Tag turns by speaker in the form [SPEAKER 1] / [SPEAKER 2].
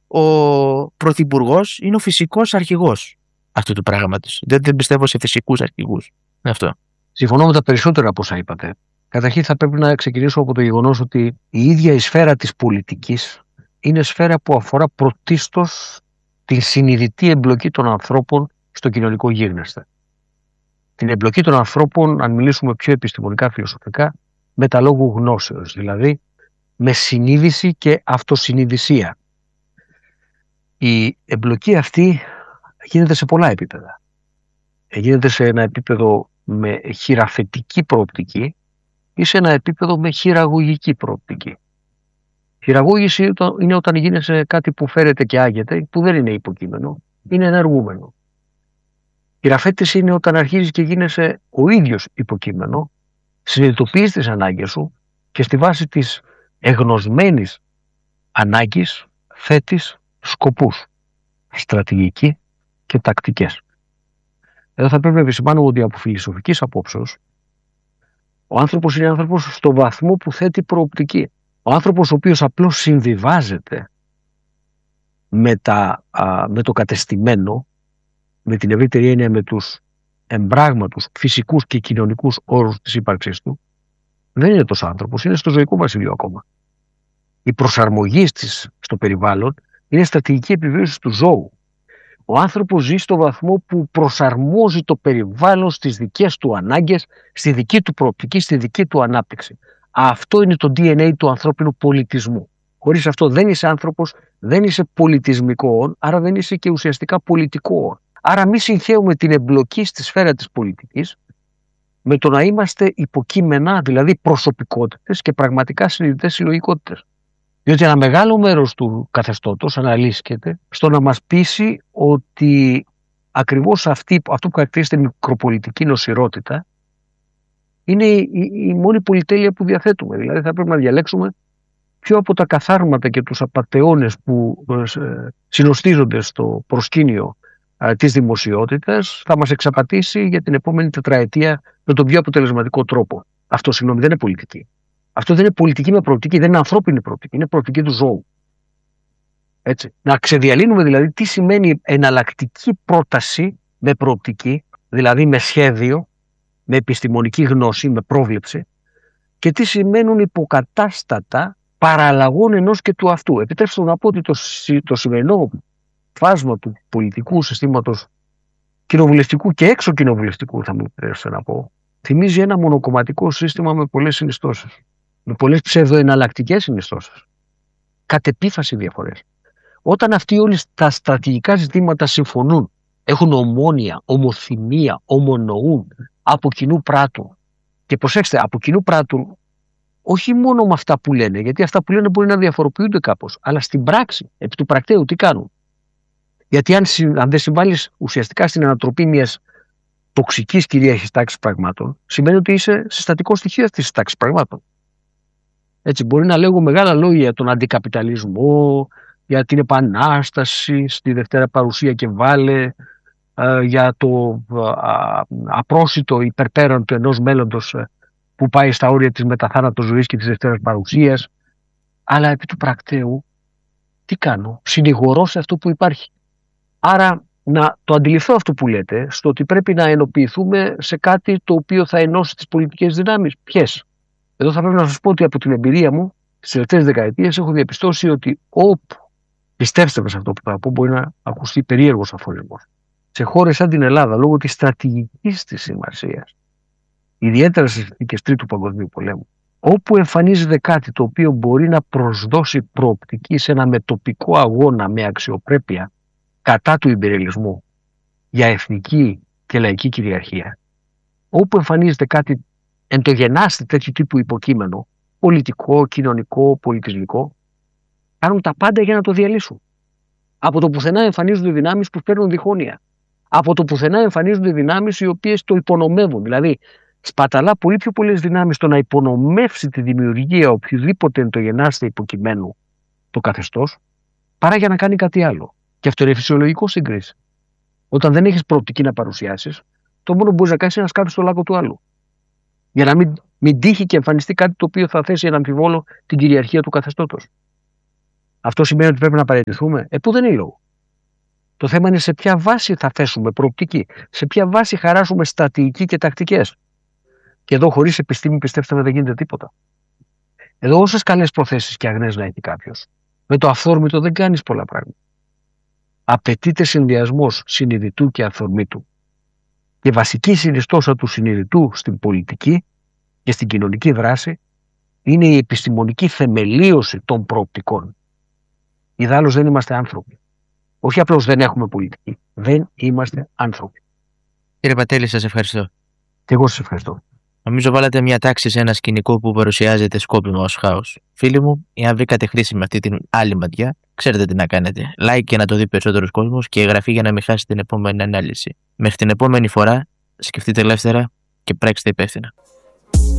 [SPEAKER 1] ο πρωθυπουργός είναι ο φυσικός αρχηγός αυτού του πράγματος. Δεν πιστεύω σε φυσικούς αρχηγούς. Αυτό.
[SPEAKER 2] Συμφωνώ με τα περισσότερα από όσα είπατε. Καταρχήν θα πρέπει να ξεκινήσω από το γεγονός ότι η ίδια η σφαίρα της πολιτικής είναι σφαίρα που αφορά πρωτίστως την συνειδητή εμπλοκή των ανθρώπων στο κοινωνικό γίγνεσθε. Την εμπλοκή των ανθρώπων, αν μιλήσουμε πιο επιστημονικά, φιλοσοφικά, με τα λόγου γνώσεως, δηλαδή με συνείδηση και αυτοσυνειδησία. Η εμπλοκή αυτή γίνεται σε πολλά επίπεδα. Γίνεται σε ένα επίπεδο με χειραφετική προοπτική ή σε ένα επίπεδο με χειραγωγική προοπτική. Χειραγώγηση είναι όταν γίνεσαι κάτι που φέρεται και άγεται, που δεν είναι υποκείμενο, είναι ενεργούμενο. Χειραφέτηση είναι όταν αρχίζεις και γίνεσαι ο ίδιος υποκείμενο, συνειδητοποιείς τις ανάγκες σου και στη βάση της εγνωσμένης ανάγκης θέτεις σκοπούς, στρατηγική και τακτικές. Εδώ θα πρέπει να επισημάνουμε ότι από φιλοσοφικής απόψεως ο άνθρωπος είναι άνθρωπος στο βαθμό που θέτει προοπτική. Ο άνθρωπος ο οποίος απλώς συμβιβάζεται με το κατεστημένο, με την ευρύτερη έννοια με τους εμπράγματους φυσικούς και κοινωνικούς όρους της ύπαρξής του, δεν είναι τόσο άνθρωπος, είναι στο ζωικό βασιλείο ακόμα. Η προσαρμογή στο περιβάλλον είναι στρατηγική επιβίωση του ζώου. Ο άνθρωπος ζει στο βαθμό που προσαρμόζει το περιβάλλον στις δικές του ανάγκες, στη δική του προοπτική, στη δική του ανάπτυξη. Αυτό είναι το DNA του ανθρώπινου πολιτισμού. Χωρίς αυτό δεν είσαι άνθρωπος, δεν είσαι πολιτισμικό, άρα δεν είσαι και ουσιαστικά πολιτικό. Άρα μη συγχαίουμε την εμπλοκή στη σφαίρα της πολιτικής με το να είμαστε υποκείμενα, δηλαδή προσωπικότητες και πραγματικά συνειδητές συλλογικότητες. Διότι ένα μεγάλο μέρος του καθεστώτος αναλύσκεται στο να μας πείσει ότι ακριβώς αυτό που χαρακτηρίζεται μικροπολιτική νοσηρότητα είναι η μόνη πολυτέλεια που διαθέτουμε. Δηλαδή θα πρέπει να διαλέξουμε ποιο από τα καθάρματα και τους απατεώνες που συνοστίζονται στο προσκήνιο της δημοσιότητας θα μας εξαπατήσει για την επόμενη τετραετία με τον πιο αποτελεσματικό τρόπο. Αυτό, συγγνώμη, δεν είναι πολιτική. Αυτό δεν είναι πολιτική με προοπτική, δεν είναι ανθρώπινη προοπτική, είναι προοπτική του ζώου. Έτσι. Να ξεδιαλύνουμε δηλαδή τι σημαίνει εναλλακτική πρόταση με προοπτική, δηλαδή με σχέδιο, με επιστημονική γνώση, με πρόβλεψη, και τι σημαίνουν υποκατάστατα παραλλαγών ενός και του αυτού. Επιτρέψτε να πω ότι το σημερινό φάσμα του πολιτικού συστήματος, κοινοβουλευτικού και έξω κοινοβουλευτικού, θα μου επιτρέψετε να πω, θυμίζει ένα μονοκομματικό σύστημα με πολλές συνιστώσεις. Με πολλές ψευδοεναλλακτικές συνιστώσεις. Κατ' επίφαση διαφορές. Όταν αυτοί όλοι τα στρατηγικά ζητήματα συμφωνούν, έχουν ομόνοια, ομοθυμία, ομονοούν, από κοινού πράττουν. Και προσέξτε, από κοινού πράττουν όχι μόνο με αυτά που λένε, γιατί αυτά που λένε μπορεί να διαφοροποιούνται κάπως, αλλά στην πράξη, επί του πρακτέου, τι κάνουν. Γιατί αν δεν συμβάλλεις ουσιαστικά στην ανατροπή μιας τοξικής κυρίαρχης τάξης πραγμάτων, σημαίνει ότι είσαι συστατικό στοιχείο αυτής της τάξης πραγμάτων. Έτσι, μπορεί να λέγω μεγάλα λόγια για τον αντικαπιταλισμό, για την επανάσταση στη Δευτέρα Παρουσία και Βάλε, για το απρόσιτο υπερπέραν του ενός μέλλοντος που πάει στα όρια της μεταθάνατος ζωής και της Δευτέρας Παρουσίας. Αλλά επί του πρακτέου, τι κάνω, συνηγορώ σε αυτό που υπάρχει. Άρα να το αντιληφθώ αυτό που λέτε, στο ότι πρέπει να ενοποιηθούμε σε κάτι το οποίο θα ενώσει τις πολιτικές δυνάμεις. Ποιες? Εδώ θα πρέπει να σας πω ότι από την εμπειρία μου τις τελευταίες δεκαετίες έχω διαπιστώσει ότι όπου, πιστέψτε με σε αυτό που θα πω, μπορεί να ακουστεί περίεργος αφορισμός, σε χώρες σαν την Ελλάδα, λόγω της στρατηγικής της σημασίας, ιδιαίτερα στις συνθήκες Τρίτου Παγκοσμίου Πολέμου, όπου εμφανίζεται κάτι το οποίο μπορεί να προσδώσει προοπτική σε ένα μετοπικό αγώνα με αξιοπρέπεια κατά του ιμπεριαλισμού για εθνική και λαϊκή κυριαρχία, όπου εμφανίζεται κάτι εντογενάστη τέτοιου τύπου υποκείμενο, πολιτικό, κοινωνικό, πολιτισμικό, κάνουν τα πάντα για να το διαλύσουν. Από το πουθενά εμφανίζονται δυνάμεις που παίρνουν διχόνοια. Από το πουθενά εμφανίζονται δυνάμεις οι οποίες το υπονομεύουν. Δηλαδή, σπαταλά πολύ πιο πολλές δυνάμεις το να υπονομεύσει τη δημιουργία οποιοδήποτε εντογενάστη υποκειμένου το καθεστώς, παρά για να κάνει κάτι άλλο. Και αυτό είναι φυσιολογικό σύγκριση. Όταν δεν έχεις προοπτική να παρουσιάσεις, το μόνο που μπορείς να κάνεις είναι να σκάψεις το λάκκο του άλλου. Για να μην τύχει και εμφανιστεί κάτι το οποίο θα θέσει ένα αμφιβόλο την κυριαρχία του καθεστώτος. Αυτό σημαίνει ότι πρέπει να παραιτηθούμε. Πού δεν είναι λόγο. Το θέμα είναι σε ποια βάση θα θέσουμε προοπτική, σε ποια βάση χαράσουμε στρατηγική και τακτικές. Και εδώ, χωρίς επιστήμη, πιστέψτε με, δεν γίνεται τίποτα. Εδώ, όσες καλές προθέσεις και αγνές να έχει κάποιος, με το αυθόρμητο δεν κάνεις πολλά πράγματα. Απαιτείται συνδυασμός συνειδητού και αυθορμήτου. Και βασική συνιστόσα του συνειδητού στην πολιτική και στην κοινωνική δράση είναι η επιστημονική θεμελίωση των προοπτικών. Ιδάλλως δεν είμαστε άνθρωποι. Όχι απλώς δεν έχουμε πολιτική. Δεν είμαστε άνθρωποι.
[SPEAKER 1] Κύριε Πατέλη, σας ευχαριστώ.
[SPEAKER 2] Και εγώ σας ευχαριστώ.
[SPEAKER 1] Νομίζω βάλατε μια τάξη σε ένα σκηνικό που παρουσιάζεται σκόπιμα ως χάος. Φίλοι μου, εάν βρήκατε χρήσιμη αυτή την άλλη ματιά, ξέρετε τι να κάνετε. Like για να το δει περισσότερος κόσμος και εγγραφή για να μην χάσετε την επόμενη ανάλυση. Μέχρι την επόμενη φορά, σκεφτείτε ελεύθερα και πράξτε υπεύθυνα.